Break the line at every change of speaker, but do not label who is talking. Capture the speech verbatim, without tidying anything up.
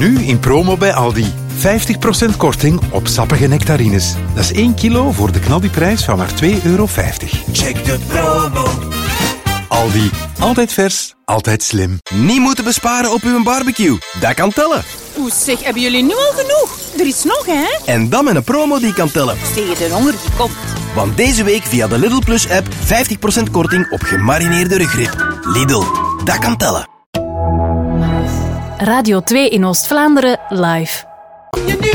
Nu in promo bij Aldi. vijftig procent korting op sappige nectarines. Dat is één kilo voor de knaldiprijs van maar twee euro vijftig.
Check de promo.
Aldi. Altijd vers, altijd slim.
Niet moeten besparen op uw barbecue. Dat kan tellen.
Oeh, zeg, hebben jullie nu al genoeg? Er is nog, hè?
En dan met een promo die kan tellen.
Tegen de honger die komt.
Want deze week via de Lidl Plus app vijftig procent korting op gemarineerde rugrib. Lidl, dat kan tellen.
Radio twee in Oost-Vlaanderen live.